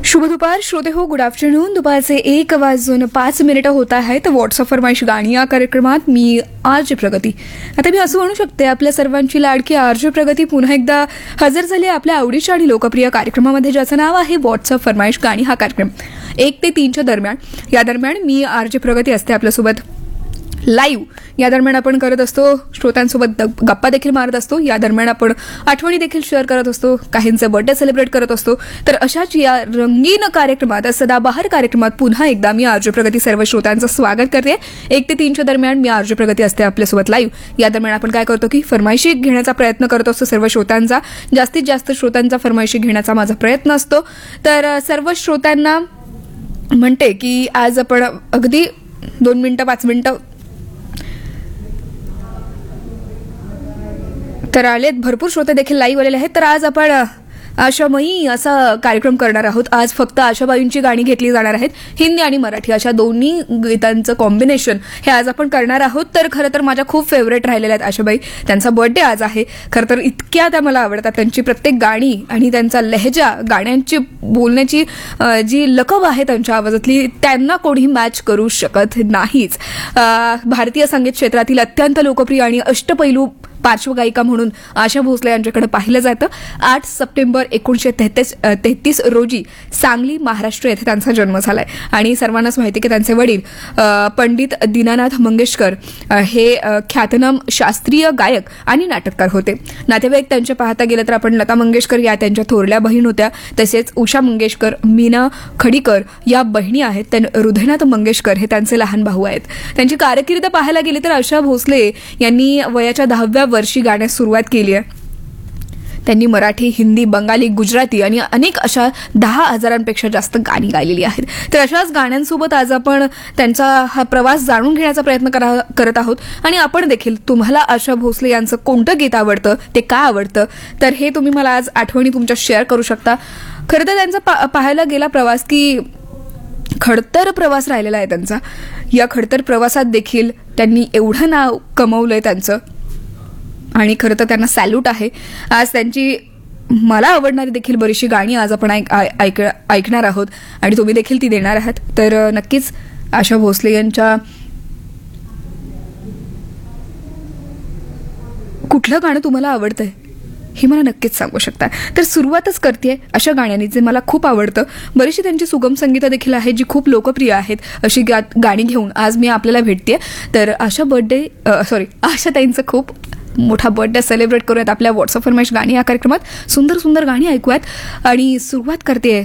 शुभ दुपार श्रोते हो, गुड आफ्टरनून. दुपारचे 1:05 होत आहेत. व्हॉट्सअप फरमाईश गाणी या कार्यक्रमात मी आरजे प्रगती. आता मी असं म्हणू शकते, आपल्या सर्वांची लाडकी आरजे प्रगती पुन्हा एकदा हजर झाली आपल्या आवडीच्या आणि लोकप्रिय कार्यक्रमामध्ये, ज्याचं नाव आहे व्हॉट्सअप फरमाईश गाणी. हा कार्यक्रम 1 ते 3च्या दरम्यान, या दरम्यान मी आरजे प्रगती असते आपल्यासोबत लाईव्ह. या दरम्यान आपण करत असतो श्रोत्यांसोबत गप्पा देखील मारत असतो. या दरम्यान आपण आठवणी देखील शेअर करत असतो, काहींचे बर्थडे सेलिब्रेट करत असतो. तर अशाच या रंगीन कार्यक्रमात, सदाबहार कार्यक्रमात पुन्हा एकदा मी आरजे प्रगती सर्व श्रोत्यांचं स्वागत करते. 1 ते 3च्या दरम्यान मी आरजे प्रगती असते आपल्यासोबत लाईव्ह. या दरम्यान आपण काय करतो की फरमाईशी घेण्याचा प्रयत्न करत असतो सर्व श्रोत्यांचा. जास्तीत जास्त श्रोत्यांचा फरमाईशी घेण्याचा माझा प्रयत्न असतो. तर सर्व श्रोत्यांना म्हणते की आज आपण अगदी 2 मिनिटं 5 मिनिटं तर आलेत. भरपूर श्रोते देखील लाईव्ह आलेले आहेत. तर आज आपण आशामयी असा कार्यक्रम करणार आहोत. आज फक्त आशाबाईंची गाणी घेतली जाणार आहेत. हिंदी आणि मराठी अशा दोन्ही गीतांचं कॉम्बिनेशन हे आज आपण करणार आहोत. तर खरं तर माझ्या खूप फेवरेट राहिलेल्या आहेत आशाबाई. त्यांचा बर्थडे आज आहे. खरं तर इतक्या त्या मला आवडतात. त्यांची प्रत्येक गाणी आणि त्यांचा लहजा, गाण्यांची बोलण्याची जी लकब आहे त्यांच्या आवाजातली, त्यांना कोणी मॅच करू शकत नाहीच. भारतीय संगीत क्षेत्रातील अत्यंत लोकप्रिय आणि अष्टपैलू पार्श्वगायिका म्हणून आशा भोसले यांच्याकडे पाहिलं जातं. 8 सप्टेंबर 1933 रोजी सांगली, महाराष्ट्र येथे त्यांचा जन्म झालाय. आणि सर्वांनाच माहिती की त्यांचे वडील पंडित दीनानाथ मंगेशकर हे ख्यातनाम शास्त्रीय गायक आणि नाटककार होते. नातेवाईक त्यांच्या पाहता गेलं तर आपण लता मंगेशकर या त्यांच्या थोरल्या बहीण होत्या. तसेच उषा मंगेशकर, मीना खडीकर या बहिणी आहेत. हृदयनाथ मंगेशकर हे त्यांचे लहान भाऊ आहेत. त्यांची कारकीर्द पाहायला गेली तर आशा भोसले यांनी वयाच्या 10व्या वर्षी गाण्यास सुरुवात केली आहे. त्यांनी मराठी, हिंदी, बंगाली, गुजराती आणि अनेक अशा 10,000पेक्षा जास्त गाणी गायलेली आहेत. तर अशाच गाण्यांसोबत आज आपण त्यांचा हा प्रवास जाणून घेण्याचा प्रयत्न करत आहोत. आणि आपण देखील, तुम्हाला आशा भोसले यांचं कोणतं गीत आवडतं, ते का आवडतं, तर हे तुम्ही मला आज आठवणी तुमच्या शेअर करू शकता. खरं तर त्यांचा पाहायला गेला प्रवास की खडतर प्रवास राहिलेला आहे त्यांचा. या खडतर प्रवासात देखील त्यांनी एवढं नाव कमवलंय त्यांचं, आणि खरं तर त्यांना सॅल्यूट आहे. आज त्यांची मला आवडणारी देखील बरीचशी गाणी आज आपण ऐकणार आहोत आणि तुम्ही देखील ती देणार आहात. तर नक्कीच आशा भोसले यांच्या कुठलं गाणं तुम्हाला आवडतंय हे मला नक्कीच सांगू शकता. तर सुरुवातच करते अशा गाण्यांनी जे मला खूप आवडतं. बरीचशी त्यांची सुगम संगीतं देखील आहेत जी खूप लोकप्रिय आहेत. अशी गाणी घेऊन आज मी आपल्याला भेटते. तर आशा ताईंचं खूप मोठा बर्थडे सेलिब्रेट करूयात आपल्या व्हॉट्सअप फरमाईश गाणी या कार्यक्रमात. सुंदर सुंदर गाणी ऐकूयात आणि सुरुवात करते.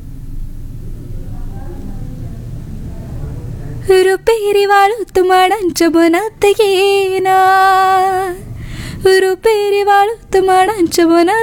रुपेरी वाळूत माडांच्या बनात येना, रुपेरी वाळूत माडांच्या बनात